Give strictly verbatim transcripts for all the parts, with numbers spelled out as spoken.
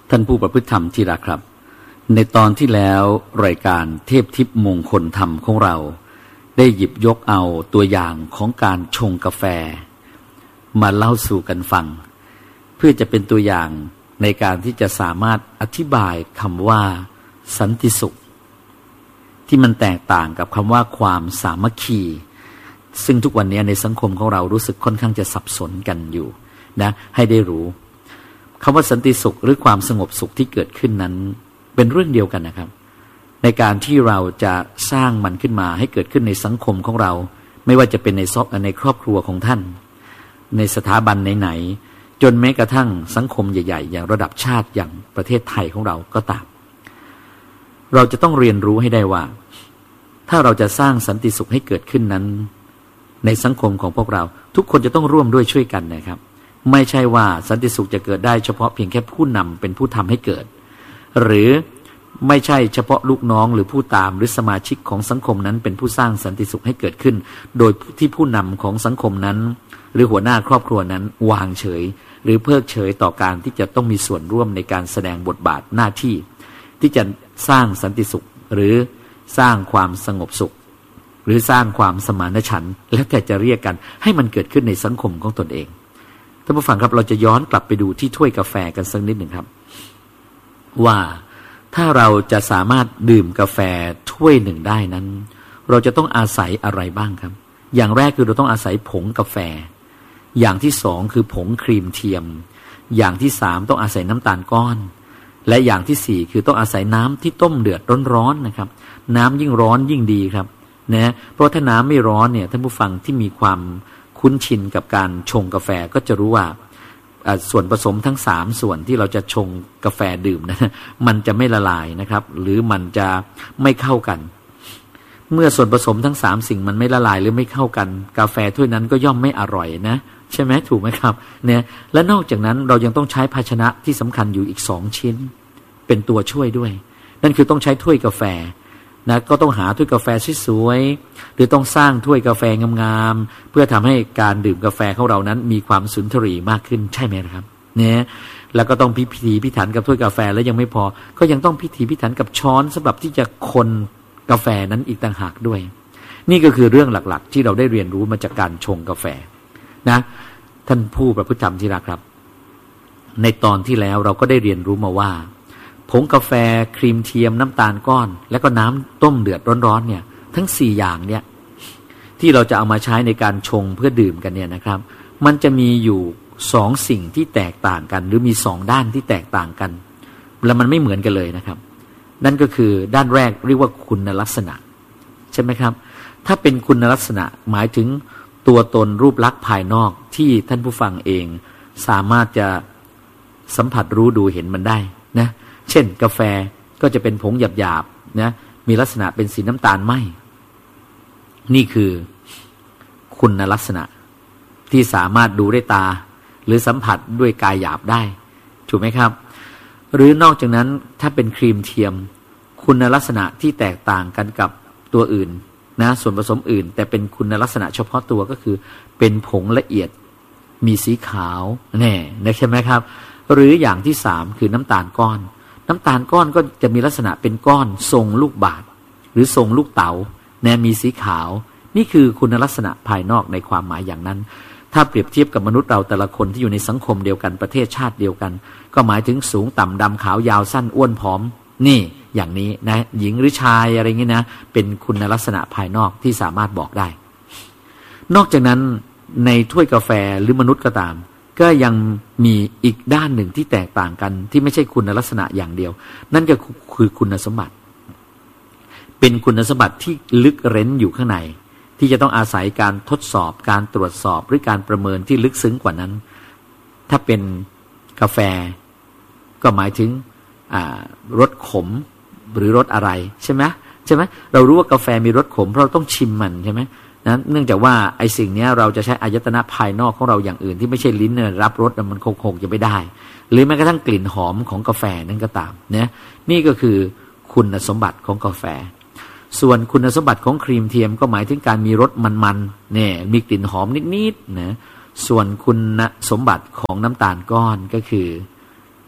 ท่านผู้ประพฤติธรรมที่รักครับในตอนที่แล้วรายการเทพทิพย์มงคลธรรมของเราได้หยิบยกเอาตัวอย่างของการชงกาแฟมาเล่าสู่กันฟังเพื่อจะเป็นตัวอย่างในการที่จะสามารถอธิบายคำว่าสันติสุขที่มันแตกต่างกับคำว่าความสามัคคีซึ่งทุกวันนี้ในสังคมของเรารู้สึกค่อนข้างจะสับสนกันอยู่นะให้ได้รู้คำว่าสันติสุขหรือความสงบสุขที่เกิดขึ้นนั้นเป็นเรื่องเดียวกันนะครับในการที่เราจะสร้างมันขึ้นมาให้เกิดขึ้นในสังคมของเราไม่ว่าจะเป็นในซอกในครอบครัวของท่านในสถาบันไหนๆจนแม้กระทั่งสังคมใหญ่ๆอย่างระดับชาติอย่างประเทศไทยของเราก็ตามเราจะต้องเรียนรู้ให้ได้ว่าถ้าเราจะสร้างสันติสุขให้เกิดขึ้นนั้นในสังคมของพวกเราทุกคนจะต้องร่วมด้วยช่วยกันนะครับไม่ใช่ว่าสันติสุขจะเกิดได้เฉพาะเพียงแค่ผู้นำเป็นผู้ทำให้เกิดหรือไม่ใช่เฉพาะลูกน้องหรือผู้ตามหรือสมาชิกของสังคมนั้นเป็นผู้สร้างสันติสุขให้เกิดขึ้นโดยที่ผู้นำของสังคมนั้นหรือหัวหน้าครอบครัวนั้นวางเฉยหรือเพิกเฉยต่อการที่จะต้องมีส่วนร่วมในการแสดงบทบาทหน้าที่ที่จะสร้างสันติสุขหรือสร้างความสงบสุขหรือสร้างความสมานฉันท์แล้วแต่จะเรียกกันให้มันเกิดขึ้นในสังคมของตนเองท่านผู้ฟังครับเราจะย้อนกลับไปดูที่ถ้วยกาแฟกันสักนิดหนึ่งครับว่าถ้าเราจะสามารถดื่มกาแฟถ้วยหนึ่งได้นั้นเราจะต้องอาศัยอะไรบ้างครับอย่างแรกคือเราต้องอาศัยผงกาแฟอย่างที่สองคือผงครีมเทียมอย่างที่สามต้องอาศัยน้ำตาลก้อนและอย่างที่สี่คือต้องอาศัยน้ำที่ต้มเดือดร้อนๆนะครับน้ำยิ่งร้อนยิ่งดีครับนะเพราะถ้าน้ำไม่ร้อนเนี่ยท่านผู้ฟังที่มีความคุ้นชินกับการชงกาแฟก็จะรู้ว่าส่วนผสมทั้งสามส่วนที่เราจะชงกาแฟดื่มนะมันจะไม่ละลายนะครับหรือมันจะไม่เข้ากันเมื่อส่วนผสมทั้งสามสิ่งมันไม่ละลายหรือไม่เข้ากันกาแฟถ้วยนั้นก็ย่อมไม่อร่อยนะใช่ไหมถูกไหมครับเนี่ยและนอกจากนั้นเรายังต้องใช้ภาชนะที่สำคัญอยู่อีกสองชิ้นเป็นตัวช่วยด้วยนั่นคือต้องใช้ถ้วยกาแฟนะก็ต้องหาถ้วยกาแฟสวยๆหรือต้องสร้างถ้วยกาแฟงามๆเพื่อทำให้การดื่มกาแฟของเรานั้นมีความสุนทรีมากขึ้นใช่ไหมครับเนี่ยแล้วก็ต้องพิถีพิถันกับถ้วยกาแฟแล้วยังไม่พอก็ยังต้องพิถีพิถันกับช้อนสำหรับที่จะคนกาแฟนั้นอีกต่างหากด้วยนี่ก็คือเรื่องหลักๆที่เราได้เรียนรู้มาจากการชงกาแฟนะท่านผู้ประพฤติธรรมที่รักครับในตอนที่แล้วเราก็ได้เรียนรู้มาว่าผงกาแฟครีมเทียมน้ำตาลก้อนแล้วก็น้ำต้มเดือดร้อนๆเนี่ยทั้งสี่อย่างเนี่ยที่เราจะเอามาใช้ในการชงเพื่อดื่มกันเนี่ยนะครับมันจะมีอยู่สองสิ่งที่แตกต่างกันหรือมีสองด้านที่แตกต่างกันและมันไม่เหมือนกันเลยนะครับนั่นก็คือด้านแรกเรียกว่าคุณลักษณะใช่ไหมครับถ้าเป็นคุณลักษณะหมายถึงตัวตนรูปลักษณ์ภายนอกที่ท่านผู้ฟังเองสามารถจะสัมผัสรู้ดูเห็นมันได้นะเช่นกาแฟก็จะเป็นผงหยาบๆนะมีลักษณะเป็นสีน้ำตาลไหมนี่คือคุณลักษณะที่สามารถดูด้วยตาหรือสัมผัสด้วยกายหยาบได้ถูกไหมครับหรือนอกจากนั้นถ้าเป็นครีมเทียมคุณลักษณะที่แตกต่างกันกับตัวอื่นนะส่วนผสมอื่นแต่เป็นคุณลักษณะเฉพาะตัวก็คือเป็นผงละเอียดมีสีขาวแน่นะใช่ไหมครับหรืออย่างที่สามคือน้ำตาลก้อนน้ำตาลก้อนก็จะมีลักษณะเป็นก้อนทรงลูกบาศก์หรือทรงลูกเต๋าแน่มีสีขาวนี่คือคุณลักษณะภายนอกในความหมายอย่างนั้นถ้าเปรียบเทียบกับมนุษย์เราแต่ละคนที่อยู่ในสังคมเดียวกันประเทศชาติเดียวกันก็หมายถึงสูงต่ำดำขาวยาวสั้นอ้วนผอมนี่อย่างนี้นะหญิงหรือชายอะไรเงี้ยนะเป็นคุณลักษณะภายนอกที่สามารถบอกได้นอกจากนั้นในถ้วยกาแฟหรือมนุษย์ก็ตามก็ยังมีอีกด้านหนึ่งที่แตกต่างกันที่ไม่ใช่คุณลักษณะอย่างเดียวนั่นก็คือคุณสมบัติเป็นคุณสมบัติที่ลึกเร้นอยู่ข้างในที่จะต้องอาศัยการทดสอบการตรวจสอบหรือการประเมินที่ลึกซึ้งกว่านั้นถ้าเป็นกาแฟก็หมายถึงรสขมหรือรสอะไรใช่ไหมใช่ไหมเรารู้ว่ากาแฟมีรสขมเพราะเราต้องชิมมันใช่ไหมนะเนื่องจากว่าไอ้สิ่งนี้เราจะใช้อายตนะภายนอกของเราอย่างอื่นที่ไม่ใช่ลิ้นเนี่ยรับรสมันคงๆจะไม่ได้หรือแม้กระทั่งกลิ่นหอมของกาแฟนั่นก็ตามเนี่ยนี่ก็คือคุณสมบัติของกาแฟส่วนคุณสมบัติของครีมเทียมก็หมายถึงการมีรสมันๆเนี่ยมีกลิ่นหอมนิดๆนะส่วนคุณสมบัติของน้ำตาลก้อนก็คือ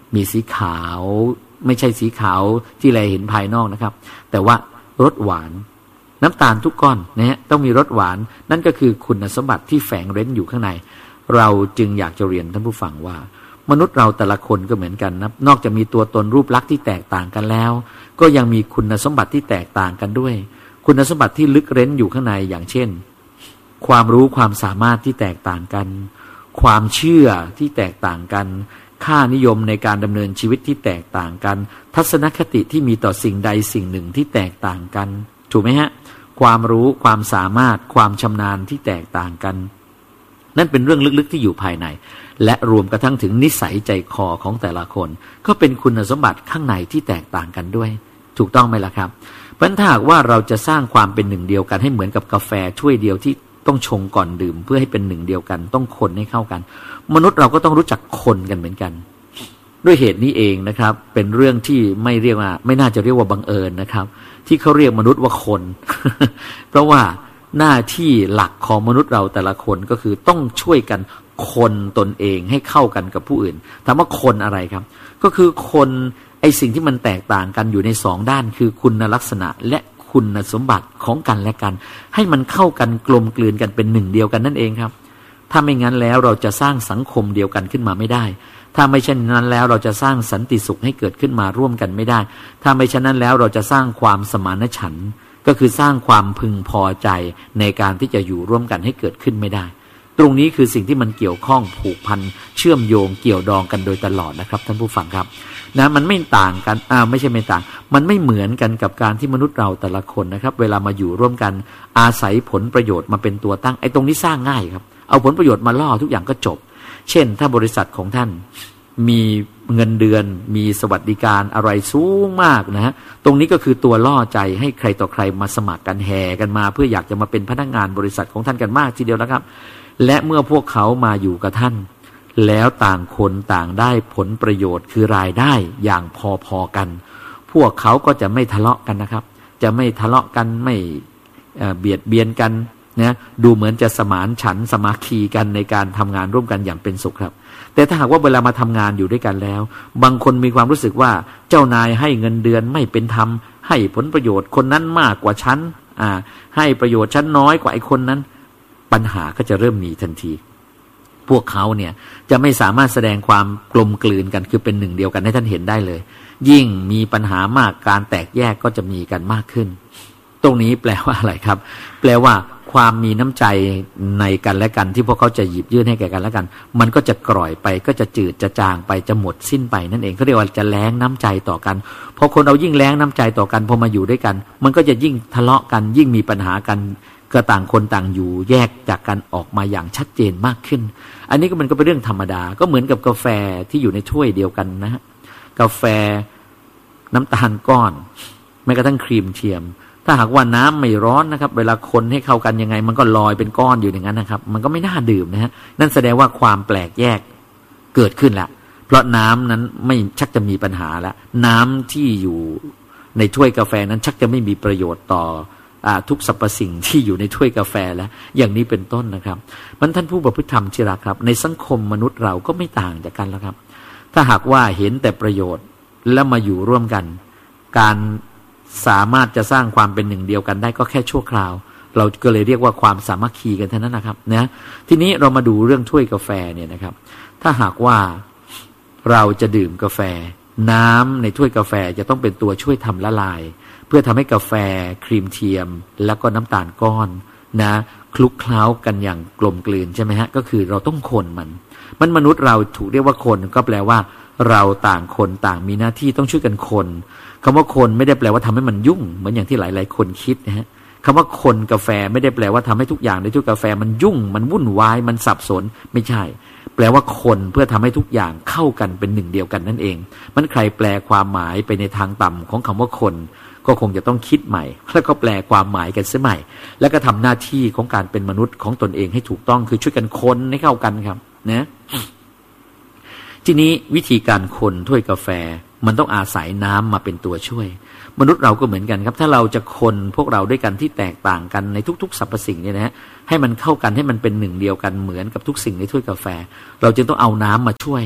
มีสีขาวไม่ใช่สีขาวที่เราเห็นภายนอกนะครับแต่ว่ารสหวานน้ำตาลทุกก้อนนะฮะต้องมีรสหวานนั่นก็คือคุณสมบัติที่แฝงเร้นอยู่ข้างในเราจึงอยากจะเรียนท่านผู้ฟังว่ามนุษย์เราแต่ละคนก็เหมือนกันนะนอกจากมีตัวตนรูปลักษณ์ที่แตกต่างกันแล้วก็ยังมีคุณสมบัติที่แตกต่างกันด้วยคุณสมบัติที่ลึกเร้นอยู่ข้างในอย่างเช่นความรู้ความสามารถที่แตกต่างกันความเชื่อที่แตกต่างกันค่านิยมในการดำเนินชีวิตที่แตกต่างกันทัศนคติที่มีต่อสิ่งใดสิ่งหนึ่งที่แตกต่างกันถูกไหมฮะความรู้ความสามารถความชำนาญที่แตกต่างกันนั่นเป็นเรื่องลึกๆที่อยู่ภายในและรวมกระทั่งถึงนิสัยใจคอของแต่ละคนก็เป็นคุณสมบัติข้างในที่แตกต่างกันด้วยถูกต้องไหมล่ะครับเพราะฉะนั้นถ้าหากว่าเราจะสร้างความเป็นหนึ่งเดียวกันให้เหมือนกับกาแฟถ้วยเดียวที่ต้องชงก่อนดื่มเพื่อให้เป็นหนึ่งเดียวกันต้องคนให้เข้ากันมนุษย์เราก็ต้องรู้จักคนกันเหมือนกันด้วยเหตุนี้เองนะครับเป็นเรื่องที่ไม่เรียกว่าไม่น่าจะเรียกว่าบังเอิญนะครับที่เขาเรียกมนุษย์ว่าคน เพราะว่าหน้าที่หลักของมนุษย์เราแต่ละคนก็คือต้องช่วยกันคนตนเองให้เข้ากันกับผู้อื่นถามว่าคนอะไรครับก็คือคนไอสิ่งที่มันแตกต่างกันอยู่ในสองด้านคือคุณลักษณะและคุณสมบัติของกันและกันให้มันเข้ากันกลมกลืนกันเป็นหนึ่งเดียวกันนั่นเองครับถ้าไม่งั้นแล้วเราจะสร้างสังคมเดียวกันขึ้นมาไม่ได้ถ้าไม่เช่นนั้นแล้วเราจะสร้างสันติสุขให้เกิดขึ้นมาร่วมกันไม่ได้ถ้าไม่เช่นนั้นแล้วเราจะสร้างความสมานฉันท์ก็คือสร้างความพึงพอใจในการที่จะอยู่ร่วมกันให้เกิดขึ้นไม่ได้ตรงนี้คือสิ่งที่มันเกี่ยวข้องผูกพันเชื่อมโยงเกี่ยวดองกันโดยตลอดนะครับท่านผู้ฟังครับนะมันไม่ต่างกันอ่าไม่ใช่ไม่ต่างมันไม่เหมือนกันกับการที่มนุษย์เราแต่ละคนนะครับเวลามาอยู่ร่วมกันอาศัยผลประโยชน์มาเป็นตัวตั้งไอ้ตรงนี้สร้างง่ายครับเอาผลประโยชน์มาล่อทุกอย่างก็จบเช่นถ้าบริษัทของท่านมีเงินเดือนมีสวัสดิการอะไรสูงมากนะฮะตรงนี้ก็คือตัวล่อใจให้ใครต่อใครมาสมัครกันแห่กันมาเพื่ออยากจะมาเป็นพนักงานบริษัทของท่านกันมากทีเดียวแล้วครับและเมื่อพวกเขามาอยู่กับท่านแล้วต่างคนต่างได้ผลประโยชน์คือรายได้อย่างพอๆกันพวกเขาก็จะไม่ทะเลาะกันนะครับจะไม่ทะเลาะกันไม่เบียดเบียนกันนะดูเหมือนจะสมานฉันท์สามัคคีกันในการทำงานร่วมกันอย่างเป็นสุขครับแต่ถ้าหากว่าเวลามาทำงานอยู่ด้วยกันแล้วบางคนมีความรู้สึกว่าเจ้านายให้เงินเดือนไม่เป็นธรรมให้ผลประโยชน์คนนั้นมากกว่าฉันอ่าให้ประโยชน์ฉันน้อยกว่าไอ้คนนั้นปัญหาก็จะเริ่มมีทันทีพวกเขาเนี่ยจะไม่สามารถแสดงความกลมกลืนกันคือเป็นหนึ่งเดียวกันให้ท่านเห็นได้เลยยิ่งมีปัญหามากการแตกแยกก็จะมีกันมากขึ้นตรงนี้แปลว่าอะไรครับแปลว่าความมีน้ำใจในกันและกันที่พวกเขาจะหยิบยื่นให้แก่กันและกันมันก็จะกร่อยไปก็จะจืดจะจางไปจะหมดสิ้นไปนั่นเองเขาเรียกว่าจะแล้งน้ำใจต่อกันพอคนเอายิ่งแล้งน้ำใจต่อกันพอมาอยู่ด้วยกันมันก็จะยิ่งทะเลาะกันยิ่งมีปัญหากันก็ต่างคนต่างอยู่แยกจากกันออกมาอย่างชัดเจนมากขึ้นอันนี้ก็มันก็เป็นเรื่องธรรมดาก็เหมือนกับกาแฟที่อยู่ในถ้วยเดียวกันนะฮะกาแฟน้ำตาลก้อนแม้กระทั่งครีมเทียมถ้าหากว่าน้ำไม่ร้อนนะครับเวลาคนให้เข้ากันยังไงมันก็ลอยเป็นก้อนอยู่อย่างนั้นนะครับมันก็ไม่น่าดื่มนะฮะนั่นแสดงว่าความแปลกแยกเกิดขึ้นละเพราะน้ำนั้นไม่ชักจะมีปัญหาแล้วน้ำที่อยู่ในถ้วยกาแฟนั้นชักจะไม่มีประโยชน์ต่อทุกสรรพสิ่งที่อยู่ในถ้วยกาแฟแล้วอย่างนี้เป็นต้นนะครับมันท่านผู้ประพฤติธรรมที่รักครับในสังคมมนุษย์เราก็ไม่ต่างจากกันแล้วครับถ้าหากว่าเห็นแต่ประโยชน์แล้วมาอยู่ร่วมกันการสามารถจะสร้างความเป็นหนึ่งเดียวกันได้ก็แค่ชั่วคราวเราก็เลยเรียกว่าความสามัคคีกันเท่านั้นนะครับนะทีนี้เรามาดูเรื่องถ้วยกาแฟเนี่ยนะครับถ้าหากว่าเราจะดื่มกาแฟน้ำในถ้วยกาแฟจะต้องเป็นตัวช่วยทำละลายเพื่อทำให้กาแฟครีมเทียมแล้วก็น้ำตาลก้อนนะคลุกเคล้ากันอย่างกลมกลืนใช่ไหมฮะก็คือเราต้องคนมันมันมนุษย์เราถูกเรียกว่าคนก็แปลว่าเราต่างคนต่างมีหน้าที่ต้องช่วยกันคนคำว่าคนไม่ได้แปลว่าทำให้มันยุ่งเหมือนอย่างที่หลายๆคนคิดนะฮะคำว่าคนกาแฟไม่ได้แปลว่าทำให้ทุกอย่างในถ้วยกาแฟมันยุ่งมันวุ่นวายมันสับสนไม่ใช่แปลว่าคนเพื่อทำให้ทุกอย่างเข้ากันเป็นหนึ่งเดียวกันนั่นเองมันใครแปลความหมายไปในทางต่ำของคำว่าคนก็คงจะต้องคิดใหม่แล้วก็แปลความหมายกันเสียใหม่แล้วก็ทำหน้าที่ของการเป็นมนุษย์ของตนเองให้ถูกต้องคือช่วยกันคนให้เข้ากันครับนะทีนี้วิธีการคนถ้วยกาแฟมันต้องอาศัยน้ำมาเป็นตัวช่วยมนุษย์เราก็เหมือนกันครับถ้าเราจะคนพวกเราด้วยกันที่แตกต่างกันในทุกๆสรรพสิ่งเนี่ยนะฮะให้มันเข้ากันให้มันเป็นหนึ่งเดียวกันเหมือนกับทุกสิ่งในถ้วยกาแฟเราจึงต้องเอาน้ำมาช่วย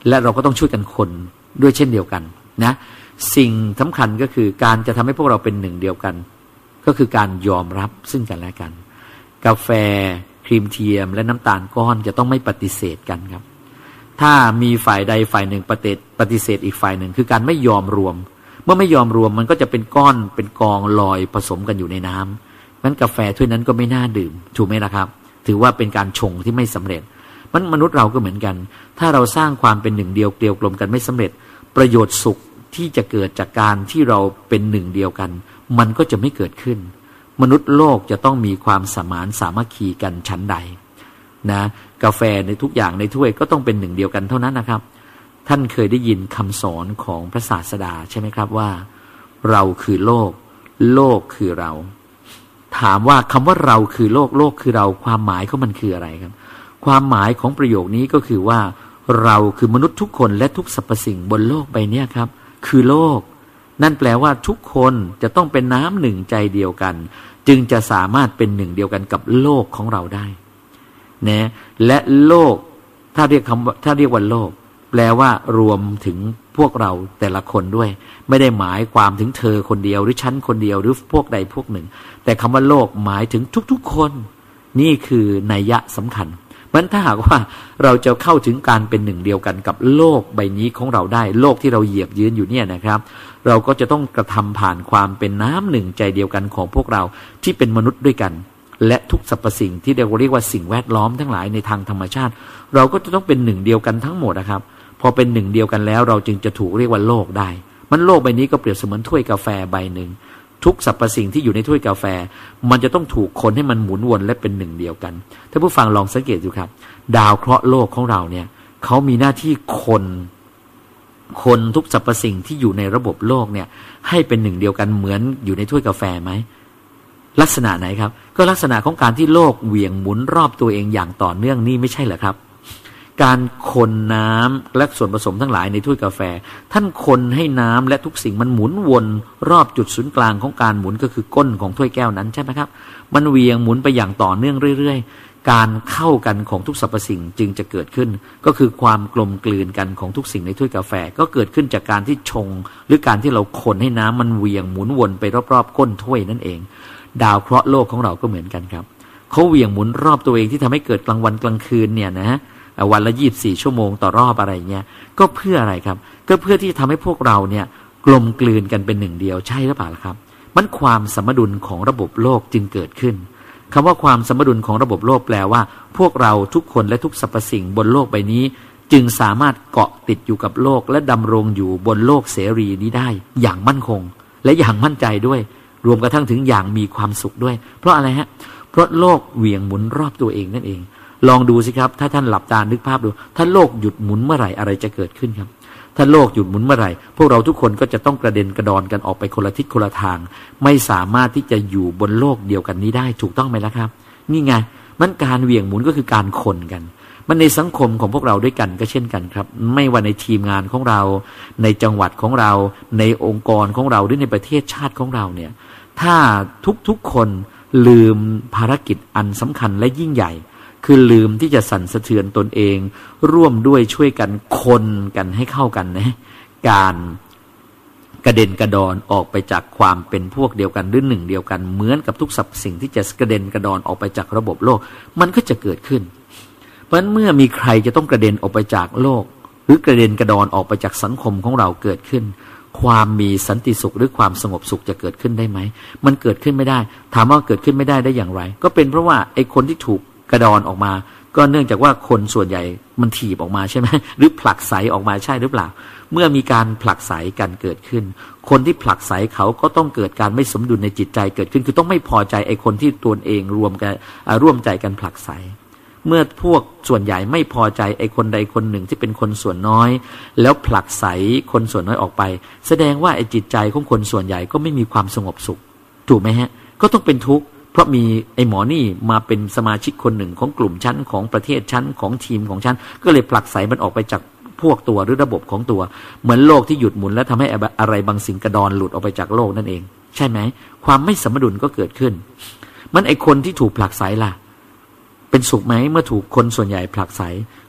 และเราก็ต้องช่วยกันคนด้วยเช่นเดียวกันนะสิ่งสำคัญก็คือการจะทำให้พวกเราเป็นหนึ่งเดียวกันก็คือการยอมรับซึ่งกันและกันกาแฟครีมเทียมและน้ำตาลก้อนจะต้องไม่ปฏิเสธกันครับถ้ามีฝ่ายใดฝ่ายหนึ่งปฏิปฏิเสธอีกฝ่ายหนึ่งคือการไม่ยอมรวมเมื่อไม่ยอมรวมมันก็จะเป็นก้อนเป็นกองลอยผสมกันอยู่ในน้ำงั้นกาแฟถ้วยนั้นก็ไม่น่าดื่มถูกไหมล่ะครับถือว่าเป็นการชงที่ไม่สำเร็จมันมนุษย์เราก็เหมือนกันถ้าเราสร้างความเป็นหนึ่งเดียวเกลียวกลมกันไม่สำเร็จประโยชน์สุขที่จะเกิดจากการที่เราเป็นหนึ่งเดียวกันมันก็จะไม่เกิดขึ้นมนุษย์โลกจะต้องมีความสมานสามัคคีกันชั้นใดนะกาแฟในทุกอย่างในถ้วยก็ต้องเป็นหนึ่งเดียวกันเท่านั้นนะครับท่านเคยได้ยินคำสอนของพระศาสดาใช่ไหมครับว่าเราคือโลกโลกคือเราถามว่าคำว่าเราคือโลกโลกคือเราความหมายของมันคืออะไรครับความหมายของประโยคนี้ก็คือว่าเราคือมนุษย์ทุกคนและทุกสรรพสิ่งบนโลกใบนี้ครับคือโลกนั่นแปลว่าทุกคนจะต้องเป็นน้ำหนึ่งใจเดียวกันจึงจะสามารถเป็นหนึ่งเดียวกันกับโลกของเราได้นะและโลกถ้าเรียกคำถ้าเรียกว่าโลกแปลว่ารวมถึงพวกเราแต่ละคนด้วยไม่ได้หมายความถึงเธอคนเดียวหรือฉันคนเดียวหรือพวกใดพวกหนึ่งแต่คำว่าโลกหมายถึงทุกๆคนนี่คือนัยยะสำคัญมันถ้าหากว่าเราจะเข้าถึงการเป็นหนึ่งเดียวกันกับโลกใบนี้ของเราได้โลกที่เราเหยียบยืนอยู่เนี่ยนะครับเราก็จะต้องกระทำผ่านความเป็นน้ำหนึ่งใจเดียวกันของพวกเราที่เป็นมนุษย์ด้วยกันและทุกสรรพสิ่งที่เราเรียกว่าสิ่งแวดล้อมทั้งหลายในทางธรรมชาติเราก็จะต้องเป็นหนึ่งเดียวกันทั้งหมดนะครับพอเป็นหนึ่งเดียวกันแล้วเราจึงจะถูกเรียกว่าโลกได้มันโลกใบนี้ก็เปรียบเสมือนถ้วยกาแฟใบหนึ่งทุกสรรพสิ่งที่อยู่ในถ้วยกาแฟมันจะต้องถูกคนให้มันหมุนวนและเป็นหนึ่งเดียวกันถ้าผู้ฟังลองสังเกตดูครับดาวเคราะห์โลกของเราเนี่ยเขามีหน้าที่คนคนทุกสรรพสิ่งที่อยู่ในระบบโลกเนี่ยให้เป็นหนึ่งเดียวกันเหมือนอยู่ในถ้วยกาแฟไหมลักษณะไหนครับก็ลักษณะของการที่โลกเหวี่ยงหมุนรอบตัวเองอย่างต่อเนื่องนี่ไม่ใช่เหรอครับการคนน้ำและส่วนผสมทั้งหลายในถ้วยกาแฟท่านคนให้น้ำและทุกสิ่งมันหมุนวนรอบจุดศูนย์กลางของการหมุนก็คือก้นของถ้วยแก้วนั้นใช่ไหมครับมันเหวี่ยงหมุนไปอย่างต่อเนื่องเรื่อยๆการเข้ากันของทุกสรรพสิ่งจึงจะเกิดขึ้นก็คือความกลมกลืนกันของทุกสิ่งในถ้วยกาแฟก็เกิดขึ้นจากการที่ชงหรือการที่เราคนให้น้ำมันเหวี่ยงหมุนวนไปรอบๆก้นถ้วยนั่นเองดาวเคราะห์โลกของเราก็เหมือนกันครับเขาเหวี่ยงหมุนรอบตัวเองที่ทำให้เกิดกลางวันกลางคืนเนี่ยนะวันละยี่สิบสี่ชั่วโมงต่อรอบอะไรเงี้ยก็เพื่ออะไรครับก็เพื่อที่จะทำให้พวกเราเนี่ยกลมกลืนกันเป็นหนึ่งเดียวใช่หรือเปล่าครับมันความสมดุลของระบบโลกจึงเกิดขึ้นคำว่าความสมดุลของระบบโลกแปลว่าพวกเราทุกคนและทุกสรรพสิ่งบนโลกใบนี้จึงสามารถเกาะติดอยู่กับโลกและดำรงอยู่บนโลกเสรีนี้ได้อย่างมั่นคงและอย่างมั่นใจด้วยรวมกระทั่งถึงอย่างมีความสุขด้วยเพราะอะไรฮะเพราะโลกเหวี่ยงหมุนรอบตัวเองนั่นเองลองดูสิครับถ้าท่านหลับตานึกภาพดูถ้าโลกหยุดหมุนเมื่อไหร่อะไรจะเกิดขึ้นครับถ้าโลกหยุดหมุนเมื่อไหร่พวกเราทุกคนก็จะต้องกระเด็นกระดอนกันออกไปคนละทิศคนละทางไม่สามารถที่จะอยู่บนโลกเดียวกันนี้ได้ถูกต้องไหมล่ะครับนี่ไงมันการเหวี่ยงหมุนก็คือการคนกันมันในสังคมของพวกเราด้วยกันก็เช่นกันครับไม่ว่าในทีมงานของเราในจังหวัดของเราในองค์กรของเราหรือในประเทศชาติของเราเนี่ยถ้าทุกๆคนลืมภารกิจอันสำคัญและยิ่งใหญ่คือลืมที่จะสั่นสะเทือนตนเองร่วมด้วยช่วยกันคนกันให้เข้ากันนะการกระเด็นกระดอนออกไปจากความเป็นพวกเดียวกันหรือหนึ่งเดียวกันเหมือนกับทุกสรรพสิ่งที่จะกระเด็นกระดอนออกไปจากระบบโลกมันก็จะเกิดขึ้นเพราะฉะนั้นเมื่อมีใครจะต้องกระเด็นออกไปจากโลกหรือกระเด็นกระดอนออกไปจากสังคมของเราเกิดขึ้นความมีสันติสุขหรือความสงบสุขจะเกิดขึ้นได้ไหมมันเกิดขึ้นไม่ได้ถามว่าเกิดขึ้นไม่ได้ได้อย่างไรก็เป็นเพราะว่าไอ้คนที่ถูกกระดอนออกมาก็เนื่องจากว่าคนส่วนใหญ่มันถีบออกมาใช่ไหมหรือผลักไสออกมาใช่หรือเปล่าเมื่อมีการผลักไสกันเกิดขึ้นคนที่ผลักไสเขาก็ต้องเกิดการไม่สมดุลในจิตใจเกิดขึ้นคือต้องไม่พอใจไอ้คนที่ตัวเองรวมกันร่วมใจกันผลักไสเมื่อพวกส่วนใหญ่ไม่พอใจไอ้คนใดคนหนึ่งที่เป็นคนส่วนน้อยแล้วผลักไสคนส่วนน้อยออกไปแสดงว่าไอ้จิตใจของคนส่วนใหญ่ก็ไม่มีความสงบสุขถูกไหมฮะก็ต้องเป็นทุกข์เพราะมีไอ้หมอนี่มาเป็นสมาชิกคนหนึ่งของกลุ่มชั้นของประเทศชั้นของทีมของชั้นก็เลยผลักไสมันออกไปจากพวกตัวหรือระบบของตัวเหมือนโลกที่หยุดหมุนแล้วทำให้อะไรบางสิ่งกระดอนหลุดออกไปจากโลกนั่นเองใช่ไหมความไม่สมดุลก็เกิดขึ้นมันไอ้คนที่ถูกผลักไสล่ะเป็นสุขไหมเมื่อถูกคนส่วนใหญ่ผลักไส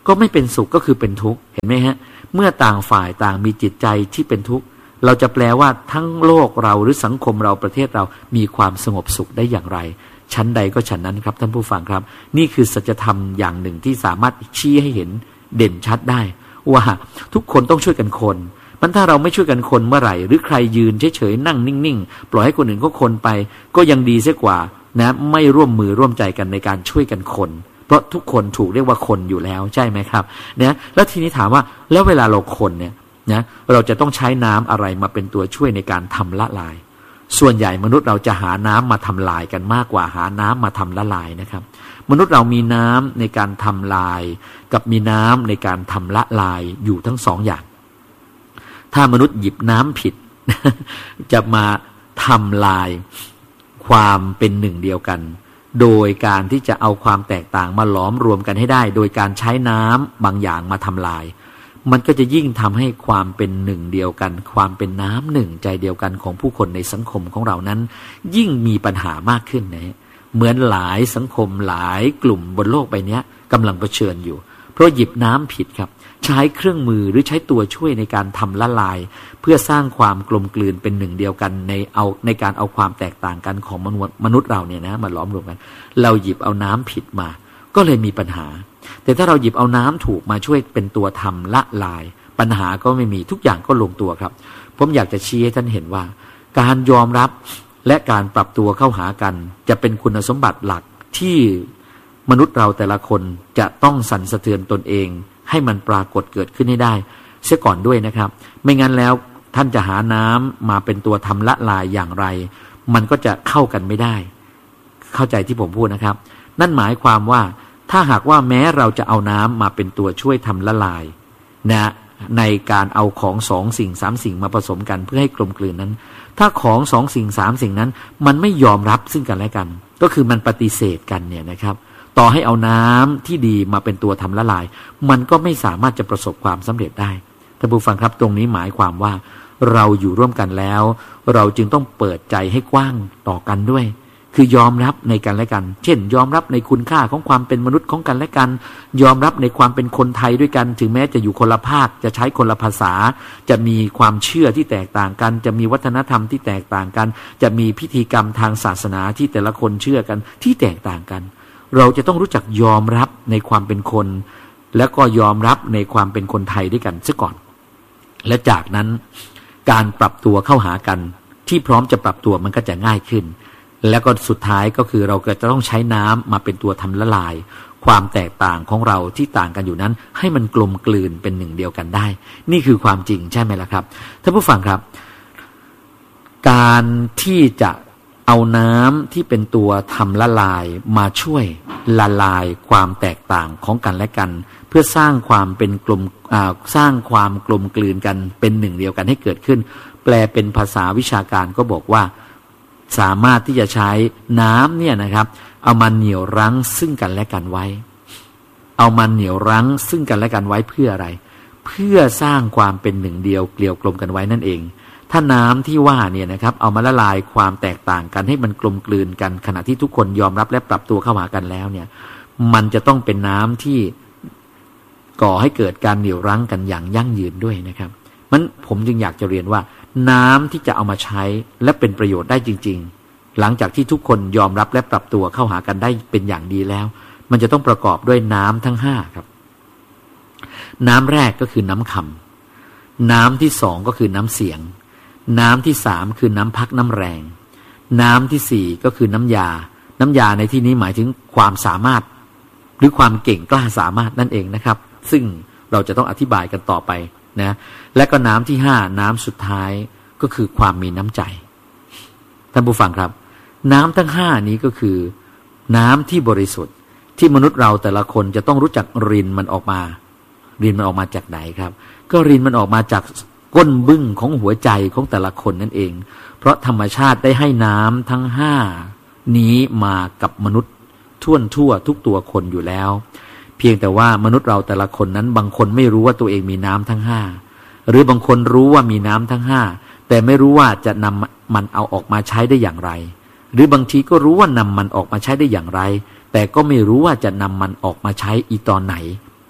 ก็ไม่เป็นสุขก็คือเป็นทุกข์เห็นไหมฮะเมื่อต่างฝ่ายต่างมีจิตใจที่เป็นทุกข์เราจะแปลว่าทั้งโลกเราหรือสังคมเราประเทศเรามีความสงบสุขได้อย่างไรชั้นใดก็ชั้นนั้นครับท่านผู้ฟังครับนี่คือสัจธรรมอย่างหนึ่งที่สามารถชี้ให้เห็นเด่นชัดได้ว่าทุกคนต้องช่วยกันคนมันถ้าเราไม่ช่วยกันคนเมื่อไหร่หรือใครยืนเฉยๆนั่งนิ่งๆปล่อยให้คนอื่นเขาคนไปก็ยังดีเสียกว่านะไม่ร่วมมือร่วมใจกันในการช่วยกันคนเพราะทุกคนถูกเรียกว่าคนอยู่แล้วใช่ไหมครับเนี่ยแล้วทีนี้ถามว่าแล้วเวลาเราคนเนี่ยนะเราจะต้องใช้น้ำอะไรมาเป็นตัวช่วยในการทำละลายส่วนใหญ่มนุษย์เราจะหาน้ำมาทำลายกันมากกว่าหาน้ำมาทำละลายนะครับมนุษย์เรามีน้ำในการทำลายกับมีน้ำในการทำละลายอยู่ทั้งสองอย่างถ้ามนุษย์หยิบน้ำผิด จะมาทำลายความเป็นหนึ่งเดียวกันโดยการที่จะเอาความแตกต่างมาหลอมรวมกันให้ได้โดยการใช้น้ำบางอย่างมาทำลายมันก็จะยิ่งทำให้ความเป็นหนึ่งเดียวกันความเป็นน้ำหนึ่งใจเดียวกันของผู้คนในสังคมของเรานั้นยิ่งมีปัญหามากขึ้นนะเหมือนหลายสังคมหลายกลุ่มบนโลกใบนี้กำลังเผชิญอยู่เพราะหยิบน้ำผิดครับใช้เครื่องมือหรือใช้ตัวช่วยในการทำละลายเพื่อสร้างความกลมกลืนเป็นหนึ่งเดียวกันในเอาในการเอาความแตกต่างกันของมนุษย์มนุษย์เราเนี่ยนะมาล้อมรวมกันเราหยิบเอาน้ำผิดมาก็เลยมีปัญหาแต่ถ้าเราหยิบเอาน้ำถูกมาช่วยเป็นตัวทำละลายปัญหาก็ไม่มีทุกอย่างก็ลงตัวครับผมอยากจะชี้ให้ท่านเห็นว่าการยอมรับและการปรับตัวเข้าหากันจะเป็นคุณสมบัติหลักที่มนุษย์เราแต่ละคนจะต้องสั่นสะเทือนตนเองให้มันปรากฏเกิดขึ้นให้ได้เสียก่อนด้วยนะครับไม่งั้นแล้วท่านจะหาน้ำมาเป็นตัวทำละลายอย่างไรมันก็จะเข้ากันไม่ได้เข้าใจที่ผมพูดนะครับนั่นหมายความว่าถ้าหากว่าแม้เราจะเอาน้ำมาเป็นตัวช่วยทำละลายนะในการเอาของสองสิ่งสามสิ่งมาผสมกันเพื่อให้กลมกลืนนั้นถ้าของสองสิ่งสามสิ่งนั้นมันไม่ยอมรับซึ่งกันและกันก็คือมันปฏิเสธกันเนี่ยนะครับต่อให้เอาน้ำที่ดีมาเป็นตัวทำละลายมันก็ไม่สามารถจะประสบความสำเร็จได้ท่านผู้ฟังครับตรงนี้หมายความว่าเราอยู่ร่วมกันแล้วเราจึงต้องเปิดใจให้กว้างต่อกันด้วยคือยอมรับในกันและกันเช่นยอมรับในคุณค่าของความเป็นมนุษย์ของกันและกันยอมรับในความเป็นคนไทยด้วยกันถึงแม้จะอยู่คนละภาคจะใช้คนละภาษาจะมีความเชื่อที่แตกต่างกันจะมีวัฒนธรรมที่แตกต่างกันจะมีพิธีกรรมทางศาสนาที่แต่ละคนเชื่อกันที่แตกต่างกันเราจะต้องรู้จักยอมรับในความเป็นคนแล้วก็ยอมรับในความเป็นคนไทยด้วยกันซะก่อนและจากนั้นการปรับตัวเข้าหากันที่พร้อมจะปรับตัวมันก็จะง่ายขึ้นแล้วก็สุดท้ายก็คือเราก็จะต้องใช้น้ำมาเป็นตัวทำละลายความแตกต่างของเราที่ต่างกันอยู่นั้นให้มันกลมกลืนเป็นหนึ่งเดียวกันได้นี่คือความจริงใช่ไหมล่ะครับท่านผู้ฟังครับการที่จะเอาน้ำที่เป็นตัวทำละลายมาช่วยละลายความแตกต่างของกันและกันเพื่อสร้างความเป็นกลมสร้างความกลมกลืนกันเป็นหนึ่งเดียวกันให้เกิดขึ้นแปลเป็นภาษาวิชาการก็บอกว่าสามารถที่จะใช้น้ำเนี่ยนะครับเอามาเหนี่ยวรั้งซึ่งกันและกันไว้เอามาเหนี่ยวรั้งซึ่งกันและกันไว้เพื่ออะไรเพื่อสร้างความเป็นหนึ่งเดียวเกลียวกลมกันไว้นั่นเองถ้าน้ำที่ว่าเนี่ยนะครับเอามาละลายความแตกต่างกันให้มันกลมกลืนกันขณะที่ทุกคนยอมรับและปรับตัวเข้าหากันแล้วเนี่ยมันจะต้องเป็นน้ำที่ก่อให้เกิดการเหนี่ยวรั้งกันอย่างยั่งยืนด้วยนะครับมันผมจึงอยากจะเรียนว่าน้ำที่จะเอามาใช้และเป็นประโยชน์ได้จริงๆหลังจากที่ทุกคนยอมรับและปรับตัวเข้าหากันได้เป็นอย่างดีแล้วมันจะต้องประกอบด้วยน้ำทั้งห้าครับน้ำแรกก็คือน้ำคำน้ำที่สองก็คือน้ำเสียงน้ำที่สามคือน้ำพักน้ำแรงน้ำที่สี่ก็คือน้ำยาน้ำยาในที่นี้หมายถึงความสามารถหรือความเก่งกล้าสามารถนั่นเองนะครับซึ่งเราจะต้องอธิบายกันต่อไปนะและก็น้ำที่ห้าน้ำสุดท้ายก็คือความมีน้ำใจท่านผู้ฟังครับน้ำทั้งห้านี้ก็คือน้ำที่บริสุทธิ์ที่มนุษย์เราแต่ละคนจะต้องรู้จักรินมันออกมารินมันออกมาจากไหนครับก็รินมันออกมาจากก้นบึ้งของหัวใจของแต่ละคนนั่นเองเพราะธรรมชาติได้ให้น้ำทั้งห้านี้มากับมนุษย์ทั่วทั่วทุกตัวคนอยู่แล้วเพียงแต่ว่ามนุษย์เราแต่ละคนนั้นบางคนไม่รู้ว่าตัวเองมีน้ำทั้งห้าหรือบางคนรู้ว่ามีน้ำทั้งห้าแต่ไม่รู้ว่าจะนำมันเอาออกมาใช้ได้อย่างไรหรือบางทีก็รู้ว่านำมันออกมาใช้ได้อย่างไรแต่ก็ไม่รู้ว่าจะนำมันออกมาใช้อีตอนไหน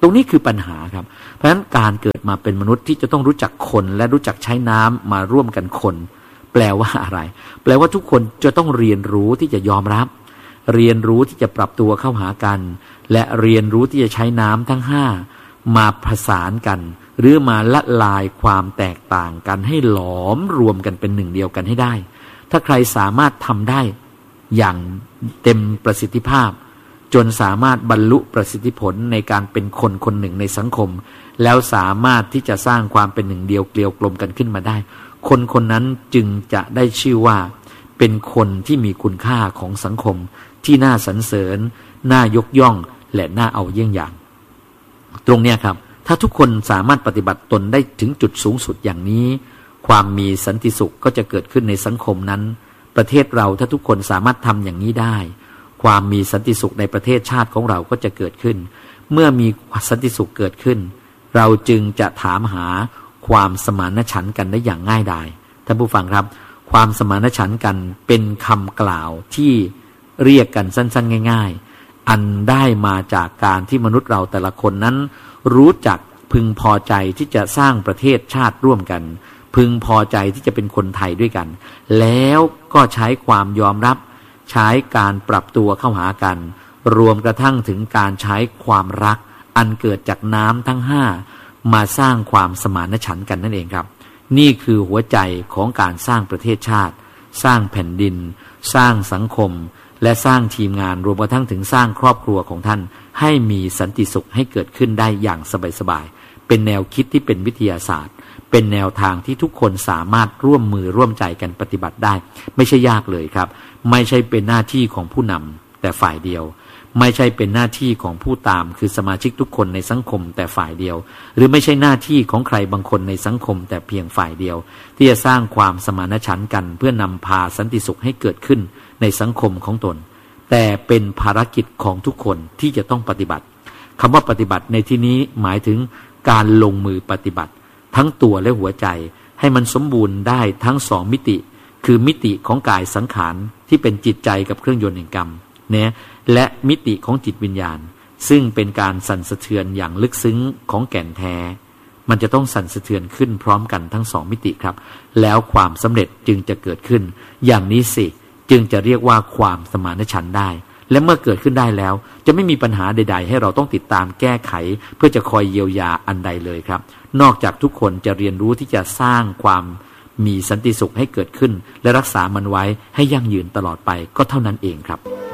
ตรงนี้คือปัญหาครับเพราะฉะนั้นการเกิดมาเป็นมนุษย์ที่จะต้องรู้จักคนและรู้จักใช้น้ำมาร่วมกันคนแปลว่าอะไรแปลว่าทุกคนจะต้องเรียนรู้ที่จะยอมรับเรียนรู้ที่จะปรับตัวเข้าหากันและเรียนรู้ที่จะใช้น้ำทั้งห้ามาผสานกันหรือมาละลายความแตกต่างกันให้หลอมรวมกันเป็นหนึ่งเดียวกันให้ได้ถ้าใครสามารถทำได้อย่างเต็มประสิทธิภาพจนสามารถบรรลุประสิทธิผลในการเป็นคนคนหนึ่งในสังคมแล้วสามารถที่จะสร้างความเป็นหนึ่งเดียวเกลียวกลมกันขึ้นมาได้คนคนนั้นจึงจะได้ชื่อว่าเป็นคนที่มีคุณค่าของสังคมที่น่าสรรเสริญน่ายกย่องและน่าเอาเยี่ยงอย่างตรงเนี้ยครับถ้าทุกคนสามารถปฏิบัติตนได้ถึงจุดสูงสุดอย่างนี้ความมีสันติสุขก็จะเกิดขึ้นในสังคมนั้นประเทศเราถ้าทุกคนสามารถทำอย่างนี้ได้ความมีสันติสุขในประเทศชาติของเราก็จะเกิดขึ้นเมื่อมีสันติสุขเกิดขึ้นเราจึงจะถามหาความสมานฉันท์กันได้อย่างง่ายดายท่านผู้ฟังครับความสมานฉันท์กันเป็นคำกล่าวที่เรียกกันสั้นๆง่ายๆอันได้มาจากการที่มนุษย์เราแต่ละคนนั้นรู้จักพึงพอใจที่จะสร้างประเทศชาติร่วมกันพึงพอใจที่จะเป็นคนไทยด้วยกันแล้วก็ใช้ความยอมรับใช้การปรับตัวเข้าหากันรวมกระทั่งถึงการใช้ความรักอันเกิดจากน้ำทั้งห้ามาสร้างความสมานฉันท์กันนั่นเองครับนี่คือหัวใจของการสร้างประเทศชาติสร้างแผ่นดินสร้างสังคมและสร้างทีมงานรวมกระทั่งถึงสร้างครอบครัวของท่านให้มีสันติสุขให้เกิดขึ้นได้อย่างสบายๆเป็นแนวคิดที่เป็นวิทยาศาสตร์เป็นแนวทางที่ทุกคนสามารถร่วมมือร่วมใจกันปฏิบัติได้ไม่ใช่ยากเลยครับไม่ใช่เป็นหน้าที่ของผู้นำแต่ฝ่ายเดียวไม่ใช่เป็นหน้าที่ของผู้ตามคือสมาชิกทุกคนในสังคมแต่ฝ่ายเดียวหรือไม่ใช่หน้าที่ของใครบางคนในสังคมแต่เพียงฝ่ายเดียวที่จะสร้างความสมานฉันท์กันเพื่อนำพาสันติสุขให้เกิดขึ้นในสังคมของตนแต่เป็นภารกิจของทุกคนที่จะต้องปฏิบัติคำว่าปฏิบัติในที่นี้หมายถึงการลงมือปฏิบัติทั้งตัวและหัวใจให้มันสมบูรณ์ได้ทั้งสองมิติคือมิติของกายสังขารที่เป็นจิตใจกับเครื่องยนต์แห่งกรรมเนี่ยและมิติของจิตวิญญาณซึ่งเป็นการสั่นสะเทือนอย่างลึกซึ้งของแก่นแท้มันจะต้องสั่นสะเทือนขึ้นพร้อมกันทั้งสองมิติครับแล้วความสำเร็จจึงจะเกิดขึ้นอย่างนี้สิจึงจะเรียกว่าความสมานฉันท์ได้และเมื่อเกิดขึ้นได้แล้วจะไม่มีปัญหาใดๆให้เราต้องติดตามแก้ไขเพื่อจะคอยเยียวยาอันใดเลยครับนอกจากทุกคนจะเรียนรู้ที่จะสร้างความมีสันติสุขให้เกิดขึ้นและรักษามันไว้ให้ยั่งยืนตลอดไปก็เท่านั้นเองครับ